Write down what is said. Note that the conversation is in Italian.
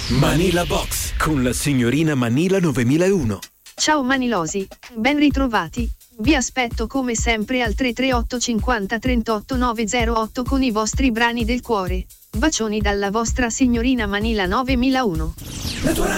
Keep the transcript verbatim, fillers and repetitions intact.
Manila Box con la signorina Manila novemilauno. Ciao Manilosi, ben ritrovati. Vi aspetto come sempre al tre tre otto cinquanta trentotto novecentotto con i vostri brani del cuore. Bacioni dalla vostra signorina Manila novemilauno. La tua